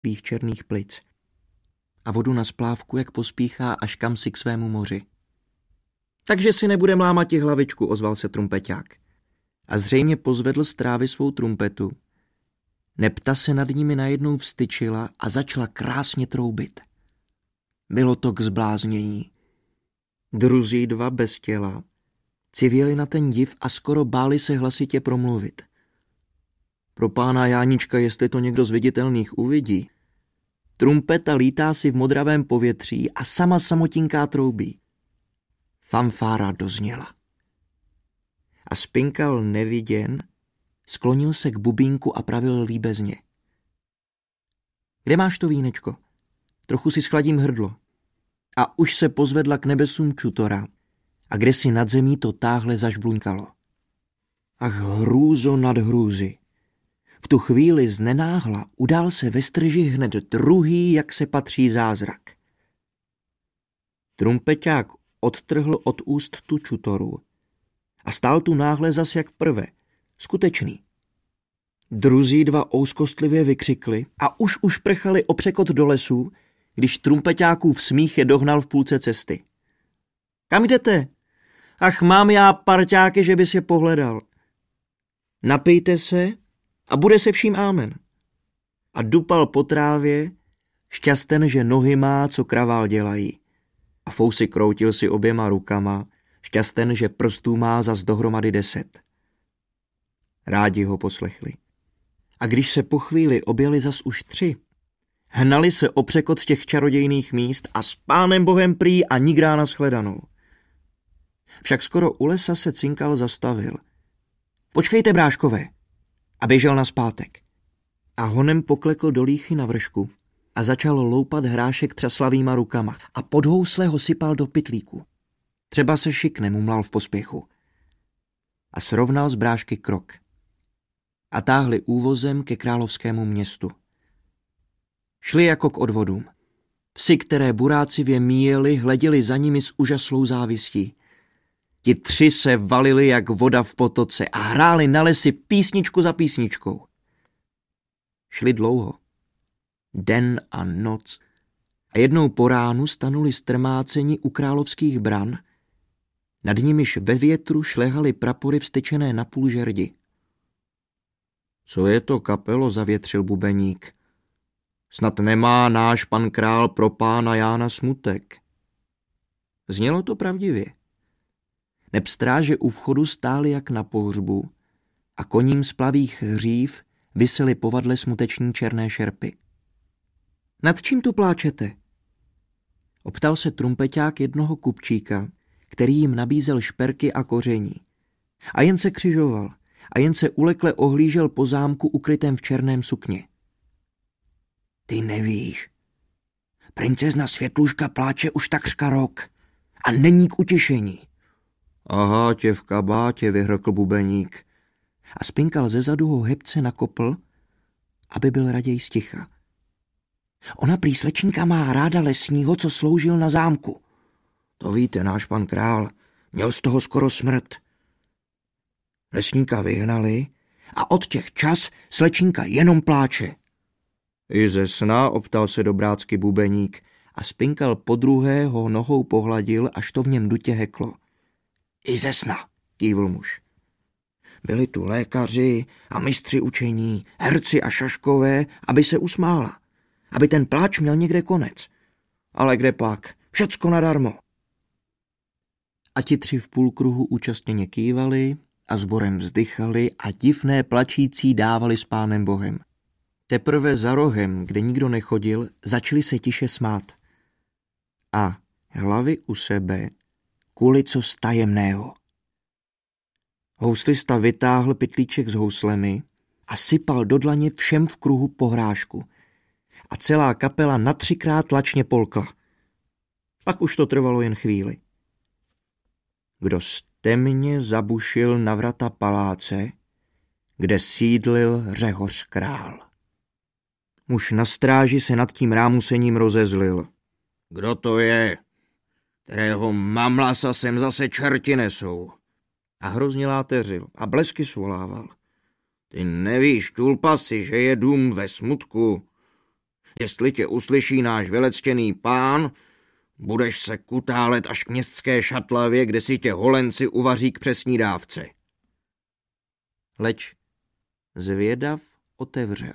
svých černých plic a vodu na splávku, jak pospíchá až kamsi k svému moři. Takže si nebudem lámat hlavičku, ozval se trumpeťák. A zřejmě pozvedl z trávy svou trumpetu. Nepta se nad nimi najednou vstyčila a začala krásně troubit. Bylo to k zbláznění. Druzí dva bez těla civěli na ten div a skoro báli se hlasitě promluvit. Pro pána Jánička, jestli to někdo z viditelných uvidí. Trumpeta lítá si v modravém povětří a sama samotinká troubí. Fanfára dozněla. A Spinkal neviděn sklonil se k bubínku a pravil líbezně. Kde máš to vínečko? Trochu si schladím hrdlo. A už se pozvedla k nebesům čutora a kdesi nad zemí to táhle zažbluňkalo. Ach, hrůzo nad hrůzy. V tu chvíli znenáhla udál se ve strži hned druhý, jak se patří zázrak. Trumpeťák odtrhl od úst tu čutoru a stál tu náhle zas jak prve, skutečný. Druzí dva ouskostlivě vykřikli a už prchali o překot do lesů, když trumpeťákův smích je dohnal v půlce cesty. Kam jdete? Ach, mám já parťáky, že bys je pohledal. Napijte se a bude se vším ámen. A dupal po trávě, šťasten, že nohy má, co kravál dělají. A fousy kroutil si oběma rukama, šťasten, že prstů má zas dohromady 10. Rádi ho poslechli. A když se po chvíli objeli zas už 3, hnali se o překot z těch čarodějných míst a s pánem Bohem prý a nigrá na shledanou. Však skoro u lesa se Cinkal zastavil. Počkejte, bráškové! A běžel nazpátek. A honem poklekl do líchy na vršku a začal loupat hrášek třaslavýma rukama a pod housle ho sypal do pytlíku. Třeba se šikne, mumlal v pospěchu. A srovnal z brášky krok. A táhli úvozem ke královskému městu. Šli jako k odvodům. Psi, které burácivě míjeli, hleděli za nimi s úžaslou závistí. Ti 3 se valili jak voda v potoce a hráli na lesi písničku za písničkou. Šli dlouho. Den a noc. A jednou po ránu stanuli strmáceni u královských bran, nad nimiž ve větru šlehaly prapory vstyčené na půl žerdi. Co je to, kapelo, zavětřil bubeník. Snad nemá náš pan král pro pána Jána smutek. Znělo to pravdivě. Neb stráže u vchodu stály jak na pohřbu a koním z plavých hřív visely povadle smuteční černé šerpy. Nad čím tu pláčete? Optal se trumpeťák jednoho kupčíka, který jim nabízel šperky a koření. A jen se křižoval a jen se ulekle ohlížel po zámku ukrytém v černém sukni. Ty nevíš. Princezna Světluška pláče už takřka rok a není k utěšení. Aha, tě v kabátě, vyhrkl bubeník. A Spinkal zezadu ho hebce nakopl, aby byl raději sticha. Ona prý slečinka má ráda lesního, co sloužil na zámku. To víte, náš pan král měl z toho skoro smrt. Lesníka vyhnali a od těch čas slečinka jenom pláče. I ze sna, optal se dobrácky bubeník a Spinkal podruhé ho nohou pohladil, až to v něm dutě heklo. I ze sna, kývl muž. Byli tu lékaři a mistři učení, herci a šaškové, aby se usmála, aby ten pláč měl někde konec. Ale kde pak? Všecko nadarmo. A ti 3 v půlkruhu účastněně kývali a sborem vzdychali a divné plačící dávali s pánem Bohem. Teprve za rohem, kde nikdo nechodil, začali se tiše smát. A hlavy u sebe kuli co z tajemného. Houslista vytáhl pytlíček s houslemi a sypal do dlaně všem v kruhu pohrášku. A celá kapela na 3krát tlačně polkla. Pak už to trvalo jen chvíli. Kdo temně zabušil na vrata paláce, kde sídlil Řehoř král. Muž na stráži se nad tím rámusením rozezlil. Kdo to je? Kterého mamlasa sem zase čerti nesou? A hrozně láteřil a blesky svolával. Ty nevíš, tulpasi, že je dům ve smutku. Jestli tě uslyší náš velectěný pán, budeš se kutálet až k městské šatlavě, kde si tě holenci uvaří k přesnídávce. Leč zvědav otevřel.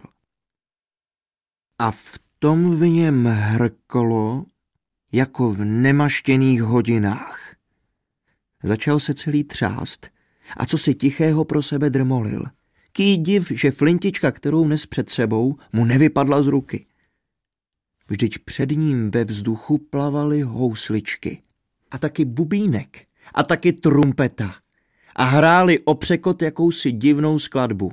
A v tom v něm hrklo, jako v nemaštěných hodinách. Začal se celý třást a co si tichého pro sebe drmolil. Ký div, že flintička, kterou nes před sebou, mu nevypadla z ruky. Vždyť před ním ve vzduchu plavaly housličky. A taky bubínek. A taky trumpeta. A hráli o překot jakousi divnou skladbu.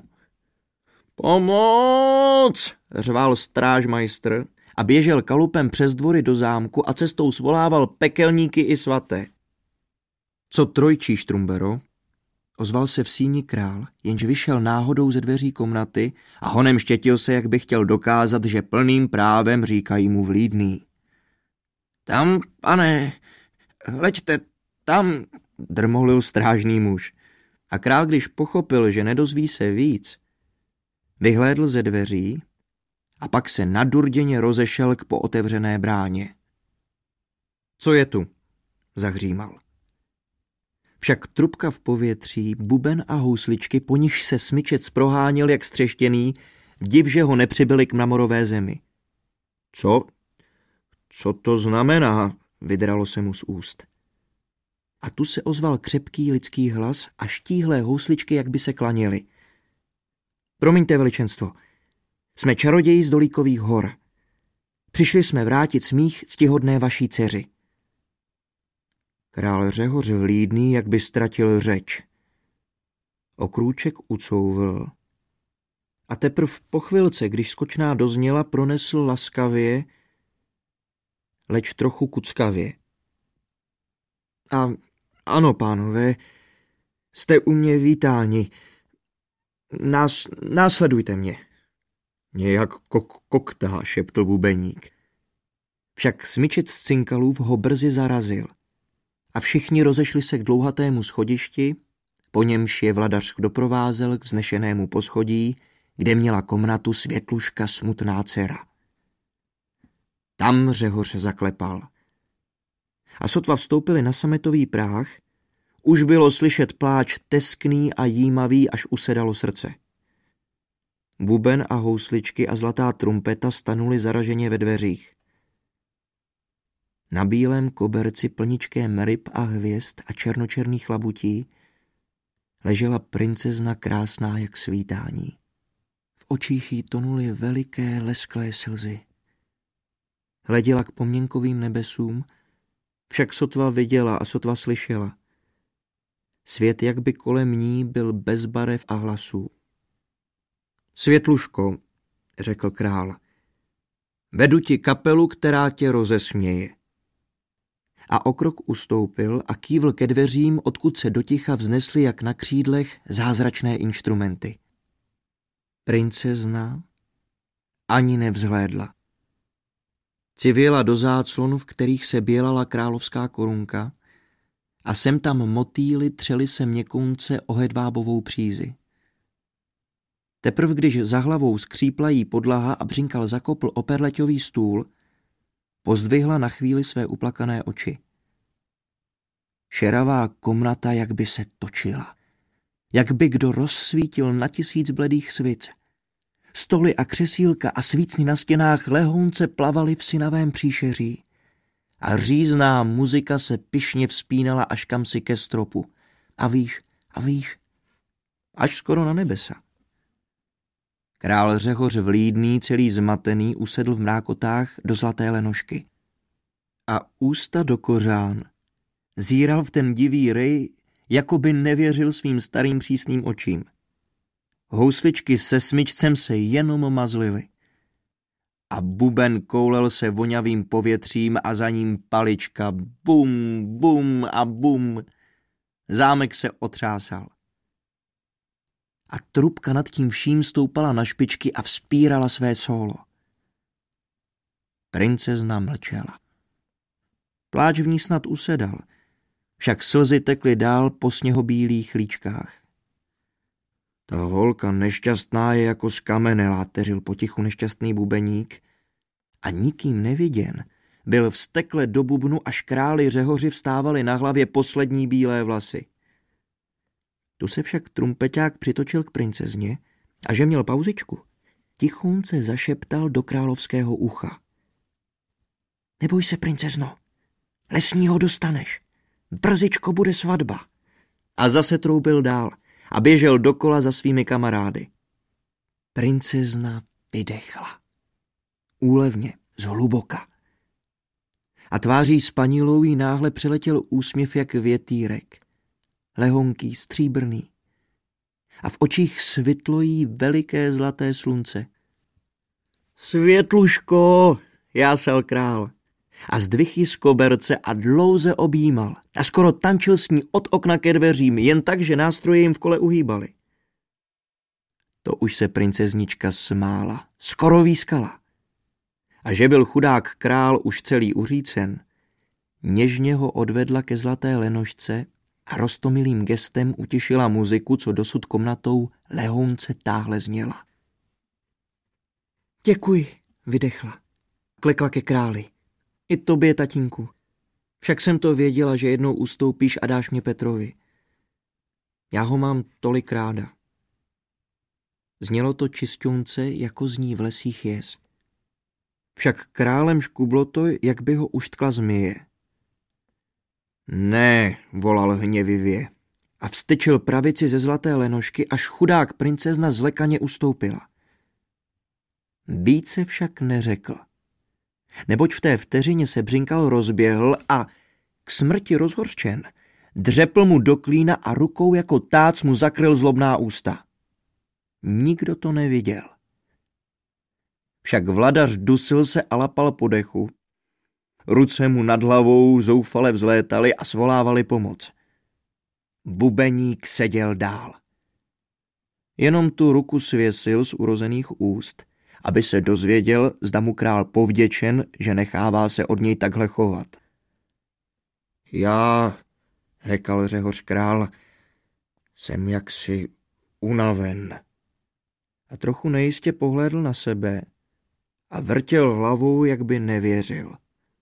Pomoc! Řval strážmajstr a běžel kalupem přes dvory do zámku a cestou svolával pekelníky i svaté. Co trojčí, Štrumbero? Ozval se v síni král, jenž vyšel náhodou ze dveří komnaty a honem štětil se, jak by chtěl dokázat, že plným právem říkají mu vlídný. Tam, pane, leďte, tam, drmolil strážný muž. A král, když pochopil, že nedozví se víc, vyhlédl ze dveří a pak se nadurděně rozešel k pootevřené bráně. Co je tu? Zahřímal. Však trubka v povětří, buben a housličky, po nichž se smyčec proháněl jak střeštěný, div, že ho nepřibyli k mramorové zemi. Co to znamená? Vydralo se mu z úst. A tu se ozval křepký lidský hlas a štíhlé housličky, jak by se klaněly. Promiňte, veličenstvo, jsme čaroději z Dolíkových hor. Přišli jsme vrátit smích ctihodné vaší dceři. Král Řehoř vlídný, jak by ztratil řeč. Okrůček ucouvl. A teprv po chvilce, když skočná dozněla, pronesl laskavě, leč trochu kuckavě. A ano, pánové, jste u mě vítáni. Následujte mě. Nějak koktá, šeptl bubeník. Však smyčec z cinkalův ho brzy zarazil. A všichni rozešli se k dlouhatému schodišti, po němž je vladař doprovázel k vznešenému poschodí, kde měla komnatu Světluška smutná dcera. Tam Řehoř zaklepal. A sotva vstoupili na sametový práh, už bylo slyšet pláč teskný a jímavý, až usedalo srdce. Buben a housličky a zlatá trumpeta stanuli zaraženě ve dveřích. Na bílém koberci plničkém ryb a hvězd a černočerných labutí ležela princezna krásná jak svítání. V očích jí tonuly veliké lesklé slzy. Hleděla k poměnkovým nebesům, však sotva viděla a sotva slyšela. Svět jak by kolem ní byl bez barev a hlasů. Světluško, řekl král, vedu ti kapelu, která tě rozesměje. A o krok ustoupil a kývl ke dveřím, odkud se doticha vznesly jak na křídlech zázračné inštrumenty. Princezna ani nevzhlédla. Civěla do záclonu, v kterých se bělala královská korunka, a sem tam motýly třely se měkounce o hedvábovou přízi. Teprv když za hlavou skřípla jí podlaha a břinkal zakopl o perleťový stůl, pozdvihla na chvíli své uplakané oči. Šeravá komnata jak by se točila, jak by kdo rozsvítil na 1000 bledých svic. Stoly a křesílka a svícny na stěnách lehounce plavaly v sinavém příšeří a řízná muzika se pyšně vzpínala až kamsi ke stropu. A výš, až skoro na nebesa. Král Řehoř vlídný, celý zmatený, usedl v mrákotách do zlaté lenošky. A ústa do kořán zíral v ten divý rej, jako by nevěřil svým starým přísným očím. Housličky se smyčcem se jenom mazlily. A buben koulel se vonavým povětřím a za ním palička bum, bum a bum. Zámek se otřásal. A trubka nad tím vším stoupala na špičky a vzpírala své sólo. Princezna mlčela. Pláč v ní snad usedal, však slzy tekly dál po sněhobílých líčkách. Ta holka nešťastná je jako z kamene, láteřil potichu nešťastný bubeník a nikým neviděn byl vztekle do bubnu, až králi Řehoři vstávali na hlavě poslední bílé vlasy. Tu se však trumpeťák přitočil k princezně a že měl pauzičku, tichonce zašeptal do královského ucha. Neboj se, princezno, lesního dostaneš. Brzičko bude svatba. A zase troubil dál a běžel dokola za svými kamarády. Princezna vydechla. Úlevně, zhluboka. A tváří spanilou jí náhle přiletěl úsměv jak větýrek. Lehonký, stříbrný. A v očích svitlo jí veliké zlaté slunce. Světluško, jásal král. A zdvih ji z koberce a dlouze objímal. A skoro tančil s ní od okna ke dveřím, jen tak, že nástroje jim v kole uhýbaly. To už se princeznička smála, skoro výskala. A že byl chudák král už celý uřícen, něžně ho odvedla ke zlaté lenošce a roztomilým gestem utišila muziku, co dosud komnatou lehounce táhle zněla. Děkuji, vydechla. Klekla ke králi. I tobě, tatínku. Však jsem to věděla, že jednou ustoupíš a dáš mě Petrovi. Já ho mám tolik ráda. Znělo to čisťonce, jako zní v lesích jez. Však králem škublo to, jak by ho uštkla zmije. Ne, volal hněvivě a vstyčil pravici ze zlaté lenošky, až chudák princezna zlekaně ustoupila. Více však neřekl. Neboť v té vteřině se Břinkal rozběhl a, k smrti rozhořčen, dřepl mu do klína a rukou jako tác mu zakryl zlobná ústa. Nikdo to neviděl. Však vladař dusil se a lapal po dechu. Ruce mu nad hlavou zoufale vzlétaly a svolávali pomoc. Bubeník seděl dál. Jenom tu ruku svěsil z urozených úst, aby se dozvěděl, zda mu král povděčen, že nechává se od něj takhle chovat. Já, hekal Řehoř král, jsem jaksi unaven. A trochu nejistě pohlédl na sebe a vrtěl hlavou, jak by nevěřil.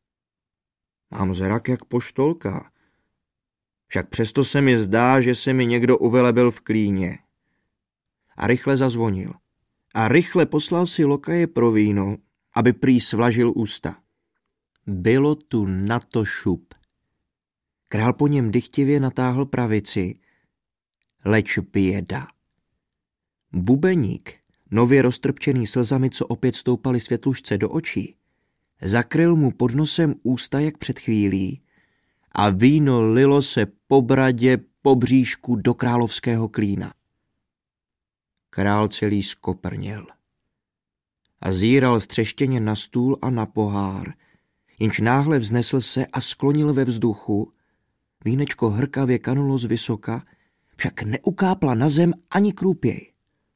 Mám zrak jak poštolka. Však přesto se mi zdá, že se mi někdo uvelebil v klíně. A rychle zazvonil. A rychle poslal si lokaje pro víno, aby prý svlažil ústa. Bylo tu na to šup. Král po něm dychtivě natáhl pravici, leč běda. Bubeník, nově roztrpčený slzami, co opět stoupaly Světlušce do očí, zakryl mu pod nosem ústa jak před chvílí a víno lilo se po bradě, po bříšku do královského klína. Král celý skoprněl a zíral střeštěně na stůl a na pohár, jenž náhle vznesl se a sklonil ve vzduchu. Vínečko hrkavě kanulo z vysoka, však neukápla na zem ani krůpěj.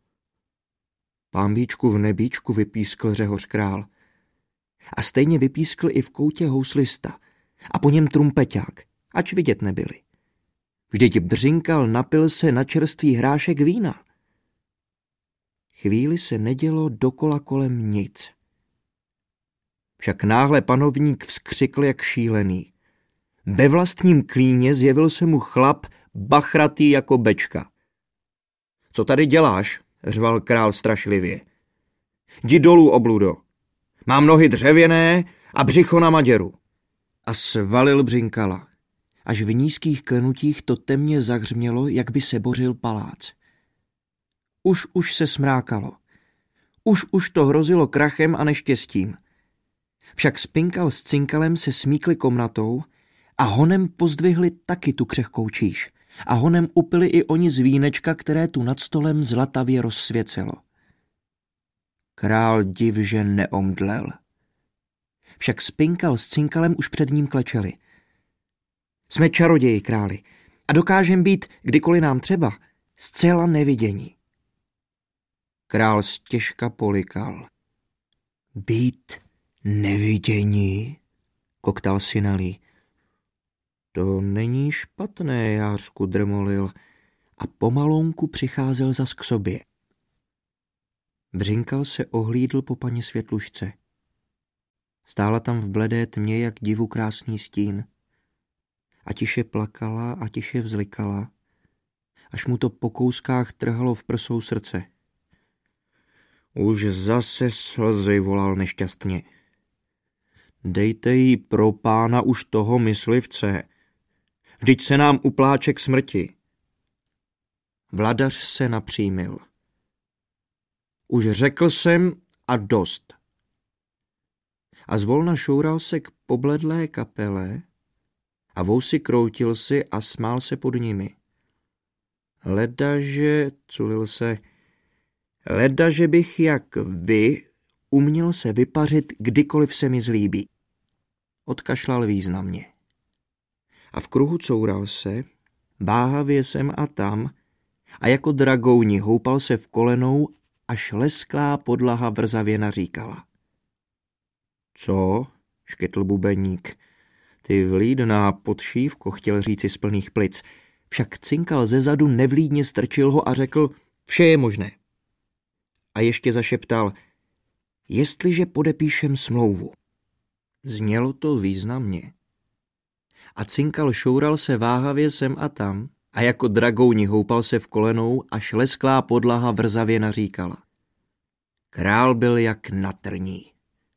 Pánbíčku v nebíčku, vypískl Řehoř král. A stejně vypískl i v koutě houslista a po něm trumpeťák, ač vidět nebyli. Vždyť Břinkal napil se na čerstvý hrášek vína. Chvíli se nedělo dokola kolem nic. Však náhle panovník vzkřikl jak šílený. Ve vlastním klíně zjevil se mu chlap bachratý jako bečka. Co tady děláš? Řval král strašlivě. Jdi dolů, obludo. Mám nohy dřevěné a břicho na maděru. A svalil Břinkala. Až v nízkých klenutích to temně zahřmělo, jak by se bořil palác. Už se smrákalo. Už to hrozilo krachem a neštěstím. Však Spinkal s Cinkalem se smíkli komnatou a honem pozdvihli taky tu křehkou číž. A honem upili i oni z vínečka, které tu nad stolem zlatavě rozsvěcelo. Král divže neomdlel. Však Spinkal s Cinkalem už před ním klečeli. Jsme čaroději, králi, a dokážem být, kdykoliv nám třeba, zcela nevidění. Král stěžka polikal. Být nevidění, koktal Sinalí. To není špatné, Jářku, drmolil a pomalonku přicházel zas k sobě. Břinkal se ohlídl po paní Světlušce. Stála tam v bledé tmě jak divu krásný stín. A tiše plakala a tiše vzlikala, až mu to po kouskách trhalo v prsou srdce. Už zase slzy, volal nešťastně. Dejte jí pro pána už toho myslivce. Vždyť se nám upláče k smrti. Vladař se napřímil. Už řekl jsem a dost. A zvolna šoural se k pobledlé kapele a vousy kroutil si a smál se pod nimi. Ledaže, culil se, ledaže bych jak vy uměl se vypařit, kdykoliv se mi zlíbí. Odkašlal významně. A v kruhu coural se, váhavě sem a tam, a jako dragouni houpal se v kolenou, až lesklá podlaha vrzavě naříkala. Co? Škytl bubeník. Ty vlídná podšívko, chtěl říci z plných plic. Však cinkal zezadu nevlídně strčil ho a řekl, vše je možné. A ještě zašeptal, jestliže podepíšem smlouvu. Znělo to významně. A cinkal šoural se váhavě sem a tam a jako dragouni houpal se v kolenou, až lesklá podlaha vrzavě naříkala. Král byl jak na trní.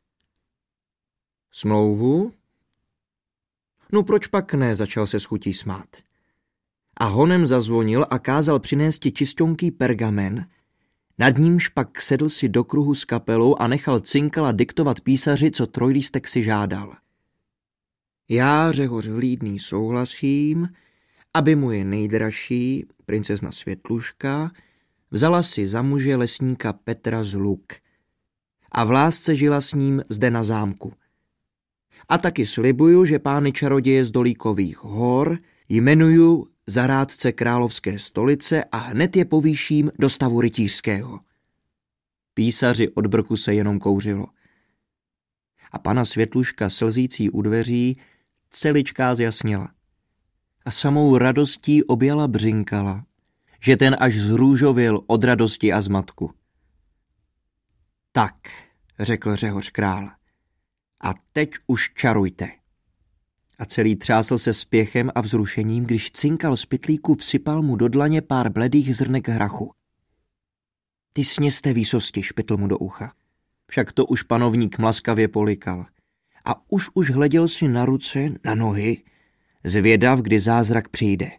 Smlouvu? No proč pak ne, začal se s chutí smát. A honem zazvonil a kázal přinésti čisťonký pergamen, nad nímž pak sedl si do kruhu s kapelou a nechal cinkala diktovat písaři, co trojlístek si žádal. Já, Řehoř vlídný, souhlasím, aby moje nejdražší, princezna Světluška, vzala si za muže lesníka Petra z Luk a v lásce žila s ním zde na zámku. A taky slibuju, že pány čaroděje z Dolíkových hor jmenuju za rádce královské stolice a hned je povýším do stavu rytířského. Písaři od brku se jenom kouřilo. A pana Světluška slzící u dveří celičká zjasněla. A samou radostí objala břinkala, že ten až zrůžověl od radosti a zmatku. Tak, řekl Řehoř král, a teď už čarujte. A celý třásl se spěchem a vzrušením, když cinkal z pytlíku vsypal mu do dlaně pár bledých zrnek hrachu. Ty sněste výsosti, špitl mu do ucha. Však to už panovník mlaskavě polikal. A už hleděl si na ruce, na nohy, zvědav, kdy zázrak přijde.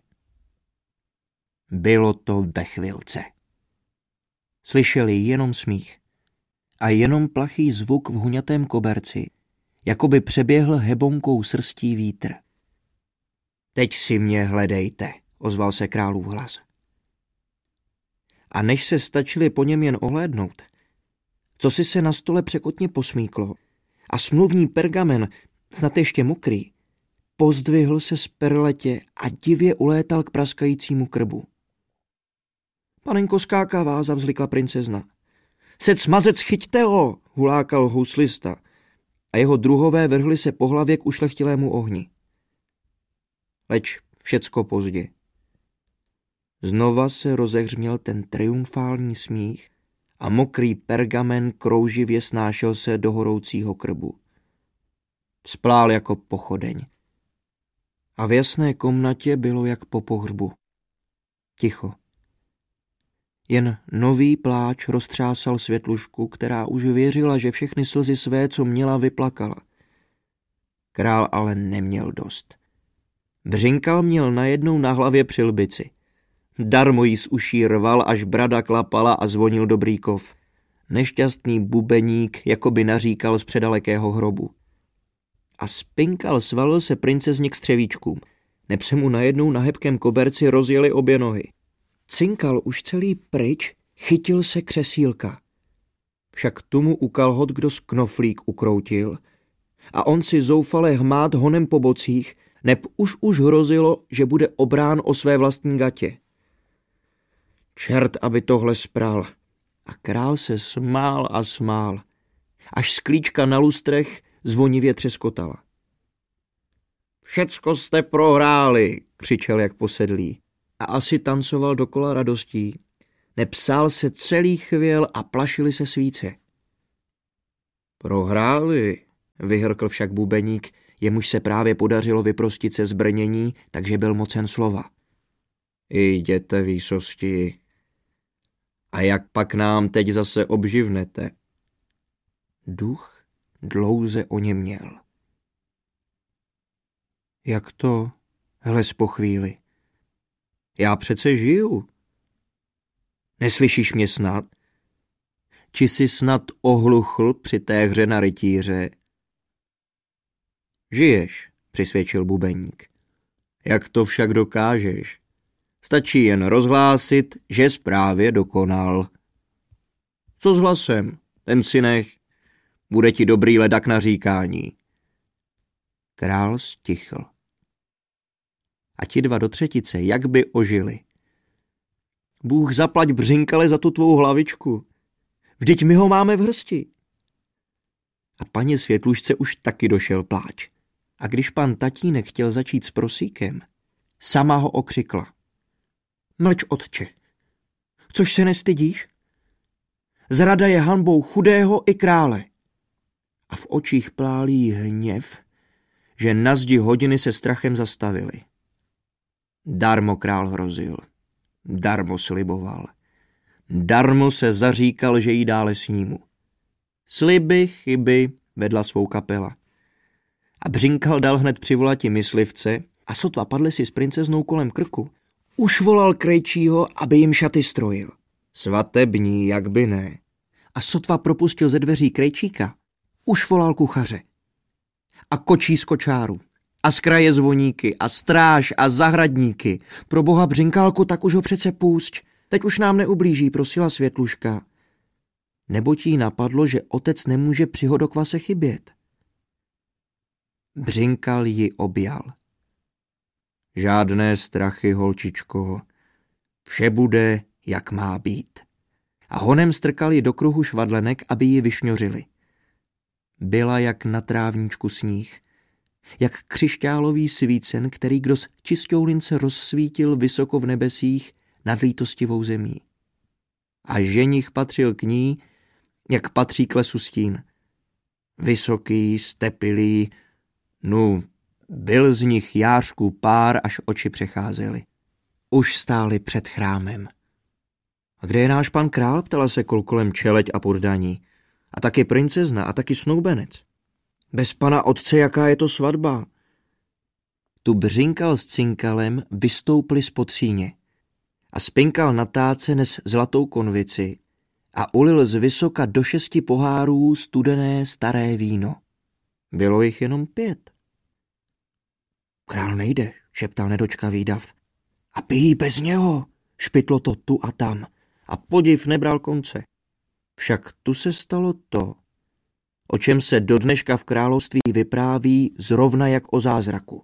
Bylo to ve chvilce. Slyšeli jenom smích a jenom plachý zvuk v huňatém koberci, jako by přeběhl hebonkou srstí vítr. Teď si mě hledejte, ozval se králův hlas. A než se stačili po něm jen ohlédnout, co si se na stole překotně posmíklo a smluvní pergamen, snad ještě mokrý, pozdvihl se z perletě a divě ulétal k praskajícímu krbu. Panenko skákavá, zavzlikla princezna. Sec mazec, chyťte ho, hulákal houslista a jeho druhové vrhli se po hlavě k ušlechtilému ohni. Leč všecko pozdě. Znova se rozehřměl ten triumfální smích a mokrý pergamen krouživě snášel se do horoucího krbu. Splál jako pochodeň. A v jasné komnatě bylo jak po pohřbu. Ticho. Jen nový pláč roztřásal Světlušku, která už věřila, že všechny slzy své, co měla, vyplakala. Král ale neměl dost. Břinkal měl najednou na hlavě přilbici. Darmo jí z uší rval, až brada klapala a zvonil dobrý kov. Nešťastný bubeník jakoby naříkal z předalekého hrobu. A spinkal svalil se princezně k střevíčkům. Neb se mu najednou na hebkém koberci rozjeli obě nohy. Cinkal už celý pryč, chytil se křesílka. Však tomu u kalhot kdo z knoflík ukroutil a on si zoufale hmát honem po bocích, neb už hrozilo, že bude obrán o své vlastní gatě. Čert, aby tohle spral. A král se smál a smál, až sklíčka na lustrech zvonivě třeskotala. Všecko jste prohráli, křičel jak posedlý. A asi tancoval dokola radostí, nepsal se celý chvěl a plašili se svíce. Prohráli, vyhrkl však bubeník, jemuž se právě podařilo vyprostit se z brnění, takže byl mocen slova. Jděte, výsosti. A jak pak nám teď zase obživnete? Duch dlouze oněměl. Jak to? Hles po chvíli. Já přece žiju. Neslyšíš mě snad? Či jsi snad ohluchl při té hře na rytíře? Žiješ, přisvědčil bubeník. Jak to však dokážeš? Stačí jen rozhlásit, že jsi právě dokonal. Co s hlasem? Ten si nech. Bude ti dobrý ledak na říkání. Král stichl. A ti dva do třetice, jak by ožili. Bůh zaplať Břinkale za tu tvou hlavičku. Vždyť my ho máme v hrsti. A paně Světlušce už taky došel pláč. A když pan tatínek chtěl začít s prosíkem, sama ho okřikla. Mlč, otče, což se nestydíš? Zrada je hanbou chudého i krále. A v očích plálí hněv, že na zdi hodiny se strachem zastavily. Darmo král hrozil, darmo sliboval, darmo se zaříkal, že jí dále snímu. Sliby, chyby, vedla svou kapela. A Břinkal dal hned přivolati myslivce a sotva padli si s princeznou kolem krku, už volal krejčího, aby jim šaty strojil. Svatební, jak by ne. A sotva propustil ze dveří krejčíka, už volal kuchaře. A kočí z kočáru. A z kraje zvoníky. A stráž a zahradníky. Pro boha Břinkálku, tak už ho přece pusť. Teď už nám neublíží, prosila Světluška. Neboť jí napadlo, že otec nemůže při hodokvase chybět. Břinkal ji objal. Žádné strachy, holčičko. Vše bude, jak má být. A honem strkal ji do kruhu švadlenek, aby ji vyšňořili. Byla jak na trávníčku sníh, jak křišťálový svícen, který kdo z čistoulince rozsvítil vysoko v nebesích nad lítostivou zemí. A ženich patřil k ní, jak patří k lesu stín. Vysoký, stepilý, byl z nich jářků pár, až oči přecházely. Už stáli před chrámem. A kde je náš pan král? Ptala se kolem čeleď a poddaní. A taky princezna a taky snoubenec. Bez pana otce, jaká je to svatba? Tu Břinkal s Cinkalem vystoupili spod síně. A Spinkal na táce nes zlatou konvici a ulil z vysoka do 6 pohárů studené staré víno. Bylo jich jenom 5. Král nejde, šeptal nedočkavý dav. A pijí bez něho, špitlo to tu a tam. A podiv nebral konce. Však tu se stalo to, o čem se do dneška v království vypráví zrovna jak o zázraku.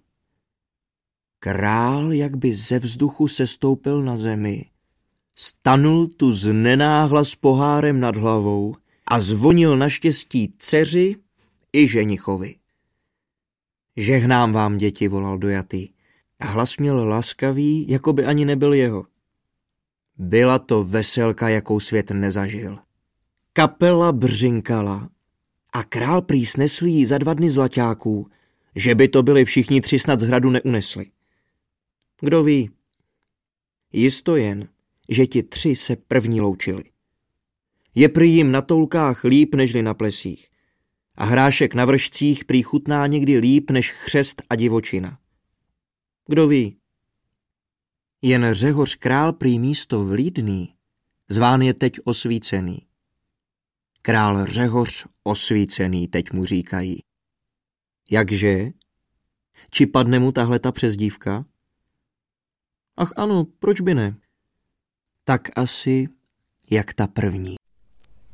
Král jak by ze vzduchu sestoupil na zemi, stanul tu znenáhla s pohárem nad hlavou a zvonil naštěstí dceři i ženichovi. Žehnám vám, děti, volal dojatý. A hlas měl laskavý, jako by ani nebyl jeho. Byla to veselka, jakou svět nezažil. Kapela Břinkala a král prý snesl jí za 2 dny zlaťáků, že by to byli všichni 3 snad z hradu neunesli. Kdo ví? Jisto jen, že ti 3 se první loučili. Je prý jim na toulkách líp nežli na plesích a hrášek na vršcích prý chutná někdy líp než chřest a divočina. Kdo ví? Jen Řehoř král prý místo vlídný, zván je teď osvícený. Král Řehoř osvícený, teď mu říkají. Jakže? Či padne mu tahleta přezdívka? Ach ano, proč by ne? Tak asi jak ta první.